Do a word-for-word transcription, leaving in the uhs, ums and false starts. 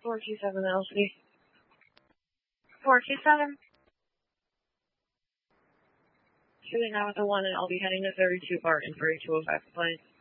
four two seven L C. four two seven. Shooting out with the one, and I'll be heading to thirty-two Barton for a two oh five complaint.